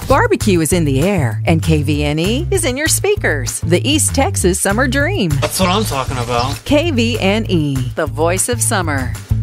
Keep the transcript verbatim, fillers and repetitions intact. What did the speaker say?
Barbecue is in the air, and K V N E is in your speakers. The East Texas Summer Dream. That's what I'm talking about. K V N E, the voice of summer.